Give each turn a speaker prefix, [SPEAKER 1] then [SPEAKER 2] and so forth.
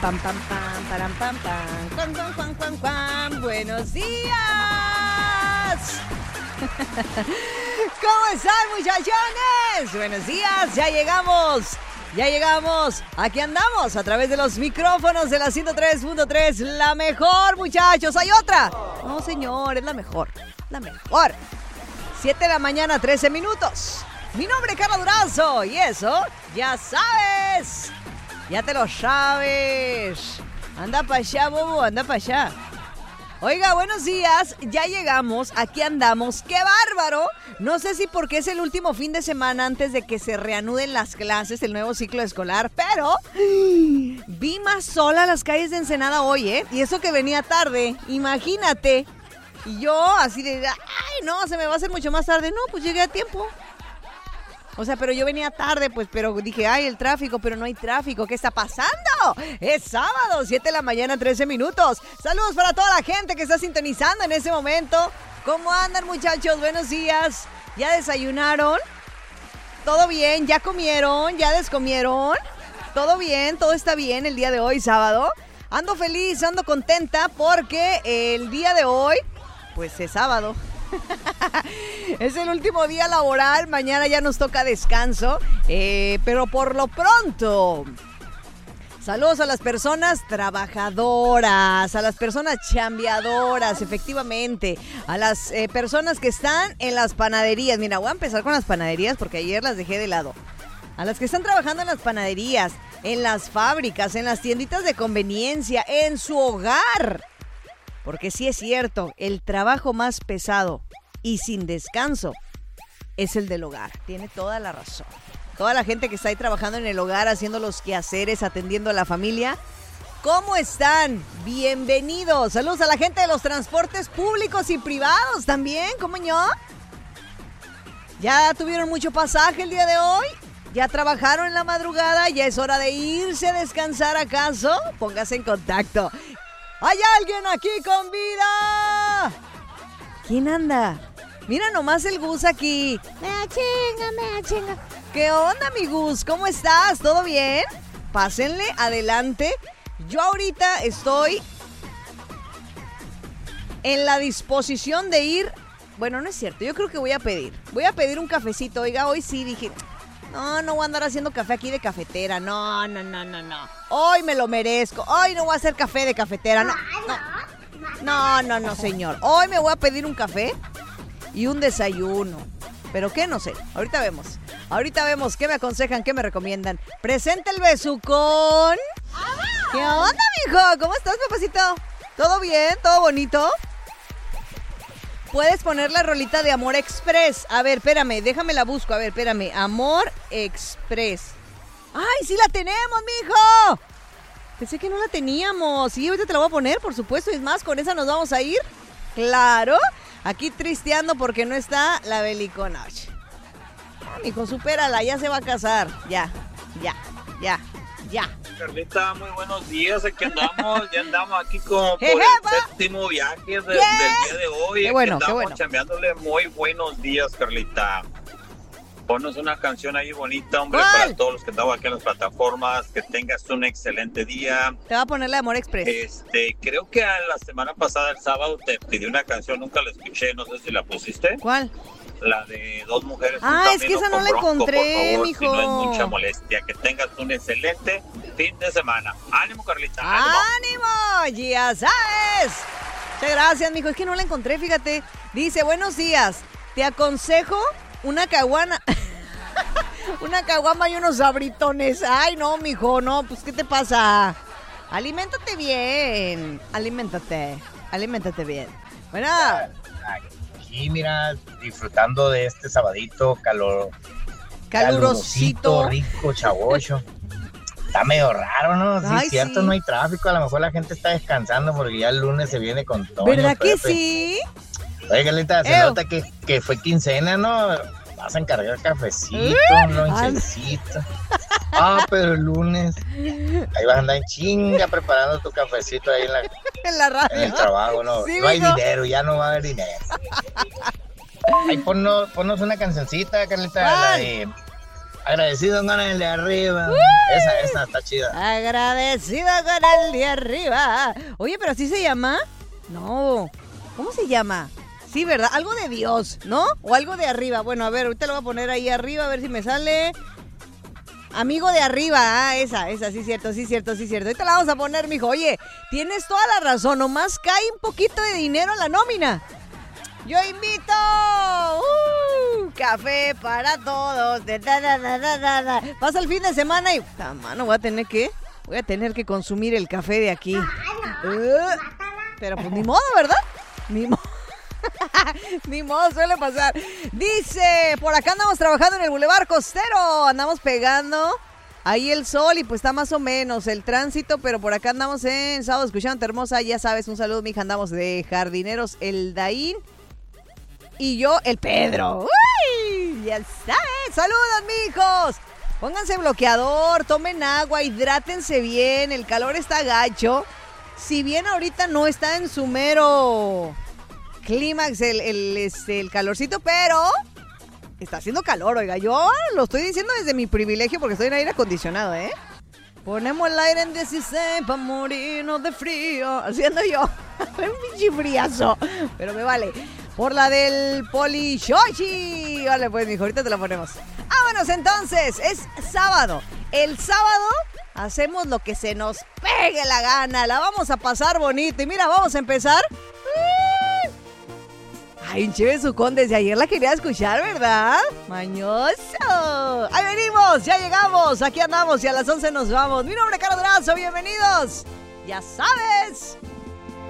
[SPEAKER 1] Pam, pam, pam, param, pam, pam. Cuan, cuan, cuan, cuan, cuan. Buenos días. ¿Cómo están, muchachones? Buenos días, ya llegamos. Aquí andamos a través de los micrófonos de la 103.3. La mejor, muchachos. ¿Hay otra? No, señor, es la mejor. 7 de la mañana, 13 minutos. Mi nombre es Carla Durazo y eso, ya sabes. Ya te lo sabes. Anda para allá, bobo, anda para allá. Oiga, buenos días, ya llegamos, aquí andamos, ¡qué bárbaro! No sé si porque es el último fin de semana antes de que se reanuden las clases, el nuevo ciclo escolar, pero vi más sola las calles de Ensenada hoy, ¿eh? Y eso que venía tarde, imagínate. Y yo así de, ay, no, se me va a hacer mucho más tarde. No, pues llegué a tiempo. O sea, pero yo venía tarde, pues, pero dije, ay, el tráfico, pero no hay tráfico. ¿Qué está pasando? Es sábado, 7 de la mañana, 13 minutos. Saludos para toda la gente que está sintonizando en ese momento. ¿Cómo andan, muchachos? Buenos días. ¿Ya desayunaron? ¿Todo bien? ¿Ya comieron? ¿Ya descomieron? ¿Todo bien? ¿Todo está bien el día de hoy, sábado? Ando feliz, ando contenta porque el día de hoy, pues, es sábado. Es el último día laboral, mañana ya nos toca descanso, pero por lo pronto, saludos a las personas trabajadoras, a las personas chambeadoras, efectivamente, a las personas que están en las panaderías. Mira, voy a empezar con las panaderías porque ayer las dejé de lado. A las que están trabajando en las panaderías, en las fábricas, en las tienditas de conveniencia, en su hogar. Porque sí es cierto, el trabajo más pesado y sin descanso es el del hogar. Tiene toda la razón. Toda la gente que está ahí trabajando en el hogar, haciendo los quehaceres, atendiendo a la familia. ¿Cómo están? Bienvenidos. Saludos a la gente de los transportes públicos y privados también. ¿Cómo no? ¿Ya tuvieron mucho pasaje el día de hoy? ¿Ya trabajaron en la madrugada? ¿Ya es hora de irse a descansar acaso? Póngase en contacto. ¡Hay alguien aquí con vida! ¿Quién anda? Mira nomás el Gus aquí. Me chinga. ¿Qué onda, mi Gus? ¿Cómo estás? ¿Todo bien? Pásenle, adelante. Yo ahorita estoy en la disposición de ir. Bueno, no es cierto, yo creo que voy a pedir un cafecito. Oiga, hoy sí dije, no voy a andar haciendo café aquí de cafetera. No. Hoy me lo merezco. Hoy no voy a hacer café de cafetera. No, señor. Hoy me voy a pedir un café y un desayuno. ¿Pero qué? No sé. Ahorita vemos qué me aconsejan, qué me recomiendan. Presenta el besucón. ¿Qué onda, mijo? ¿Cómo estás, papacito? ¿Todo bien? ¿Todo bonito? Puedes poner la rolita de Amor Express. A ver, espérame, déjame la busco. A ver, espérame. Amor Express. ¡Ay, sí la tenemos, mijo! Pensé que no la teníamos. Sí, ahorita te la voy a poner, por supuesto. Y es más, con esa nos vamos a ir. Claro. Aquí tristeando porque no está la Beliconoche. Mijo, supérala, ya se va a casar. Ya.
[SPEAKER 2] Carlita, muy buenos días, aquí andamos, ya andamos aquí como por el séptimo viaje del día de hoy.
[SPEAKER 1] Qué bueno,
[SPEAKER 2] andamos chambeándole. Muy buenos días, Carlita. Ponnos una canción ahí bonita, hombre. ¿Cuál? Para todos los que estamos aquí en las plataformas, que tengas un excelente día.
[SPEAKER 1] Te va a poner la de Amor Express.
[SPEAKER 2] Creo que la semana pasada, el sábado, te pedí una canción, nunca la escuché, no sé si la pusiste.
[SPEAKER 1] ¿Cuál?
[SPEAKER 2] La de Dos Mujeres.
[SPEAKER 1] Es que esa no la encontré,
[SPEAKER 2] por favor,
[SPEAKER 1] mijo.
[SPEAKER 2] Si no es mucha molestia. Que tengas un excelente fin de semana. ¡Ánimo, Carlita!
[SPEAKER 1] ¡Ánimo! ¡Ya sabes! Muchas gracias, mijo. Es que no la encontré, fíjate. Dice, buenos días. Te aconsejo una caguana. Una caguama y unos sabritones. Ay, no, mijo, no. Pues, ¿qué te pasa? Aliméntate bien. Aliméntate bien. Bueno.
[SPEAKER 3] Aquí, mira, disfrutando de este sabadito
[SPEAKER 1] calurosito,
[SPEAKER 3] rico, chavocho. Está medio raro, ¿no? Sí,
[SPEAKER 1] ay,
[SPEAKER 3] es cierto,
[SPEAKER 1] sí.
[SPEAKER 3] No hay tráfico. A lo mejor la gente está descansando porque ya el lunes se viene con todo.
[SPEAKER 1] ¿Verdad que sí?
[SPEAKER 3] Oye, Carlita, se nota que fue quincena, ¿no? Vas a encargar cafecito, lonchecito. Pero el lunes ahí vas a andar en chinga preparando tu cafecito ahí
[SPEAKER 1] en la radio.
[SPEAKER 3] En el trabajo, ¿no?
[SPEAKER 1] Sí,
[SPEAKER 3] no hay dinero, ya no va a haber dinero. Ahí ponnos una cancioncita, Carlita, la de Agradecido con el de arriba. Esa está chida.
[SPEAKER 1] Agradecido con el de arriba. Oye, pero ¿así se llama? No. ¿Cómo se llama? Sí, ¿verdad? Algo de Dios, ¿no? O algo de arriba. Bueno, a ver, ahorita lo voy a poner ahí arriba, a ver si me sale. Amigo de arriba, esa, sí cierto. Ahorita la vamos a poner, mijo. Oye, tienes toda la razón, nomás cae un poquito de dinero a la nómina. Yo invito café para todos. Pasa el fin de semana y mano, voy a tener que consumir el café de aquí. Pero pues ni modo, ¿verdad? Ni modo. Ni modo, suele pasar. Dice, por acá andamos trabajando en el Boulevard Costero. Andamos pegando ahí el sol y pues está más o menos el tránsito, pero por acá andamos en Sábado Escuchando Hermosa. Ya sabes, un saludo, mija. Andamos de jardineros el Daín y yo el Pedro. ¡Uy! Ya sabes. Saludos, mijos. Pónganse bloqueador, tomen agua, hidrátense bien. El calor está gacho. Si bien ahorita no está en su mero clímax el calorcito, pero está haciendo calor, oiga. Yo lo estoy diciendo desde mi privilegio porque estoy en aire acondicionado, ¿eh? Ponemos el aire en 16 para morirnos de frío. Haciendo yo. Un pinche friazo. Pero me vale. Por la del Polishoshi. Vale, pues, mijo, ahorita te la ponemos. Vámonos entonces. Es sábado. El sábado hacemos lo que se nos pegue la gana. La vamos a pasar bonito. Y mira, vamos a empezar. Ay, un chévere sucón, desde ayer la quería escuchar, ¿verdad? Mañoso. Ahí venimos, ya llegamos, aquí andamos y a las 11 nos vamos. Mi nombre es Caro Durazo, bienvenidos. Ya sabes.